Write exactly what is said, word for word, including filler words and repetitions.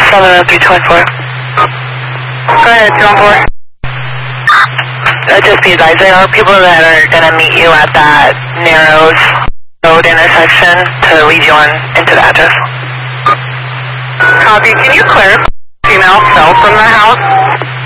seven oh three two one four. Go ahead, two one four. Uh, just be advised, there are people that are going to meet you at that Narrows Road intersection to lead you on into the address. Copy. Can you clarify female cell from the house?